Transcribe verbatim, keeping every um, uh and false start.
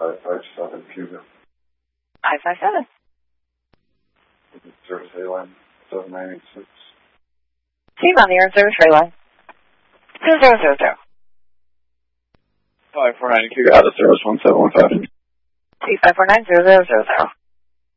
five five seven Cuba. five five seven. Service A line seven nine eight six. Steve on the air service ray line. Zero zero zero zero. Five four nine Cuba out of service one seven one five. Steve five four nine zero zero zero zero.